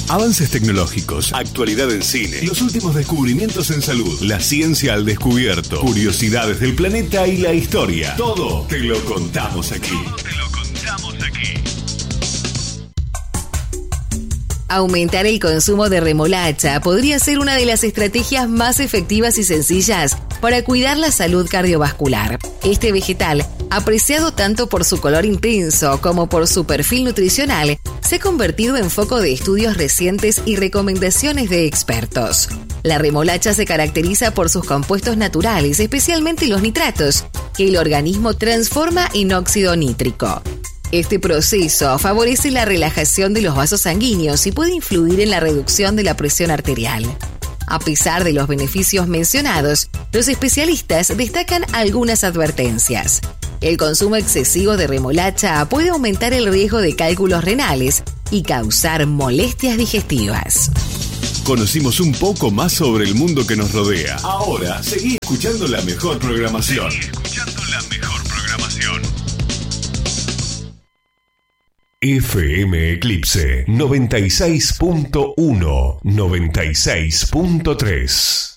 Avances tecnológicos, actualidad en cine, los últimos descubrimientos en salud, la ciencia al descubierto, curiosidades del planeta y la historia. Todo te lo contamos aquí. Aumentar el consumo de remolacha podría ser una de las estrategias más efectivas y sencillas para cuidar la salud cardiovascular. Este vegetal, apreciado tanto por su color intenso como por su perfil nutricional, se ha convertido en foco de estudios recientes y recomendaciones de expertos. La remolacha se caracteriza por sus compuestos naturales, especialmente los nitratos, que el organismo transforma en óxido nítrico. Este proceso favorece la relajación de los vasos sanguíneos y puede influir en la reducción de la presión arterial. A pesar de los beneficios mencionados, los especialistas destacan algunas advertencias. El consumo excesivo de remolacha puede aumentar el riesgo de cálculos renales y causar molestias digestivas. Conocimos un poco más sobre el mundo que nos rodea. Ahora, seguí escuchando la mejor programación. FM Eclipse 96.1, 96.3.